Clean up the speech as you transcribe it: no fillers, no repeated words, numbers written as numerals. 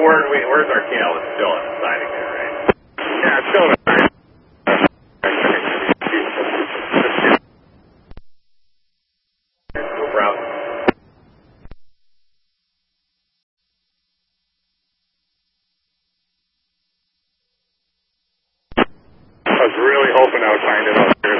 where's our KL? It's still on the siding there, right? Yeah, it's still on the siding. No problem. I was really hoping I would find it out there.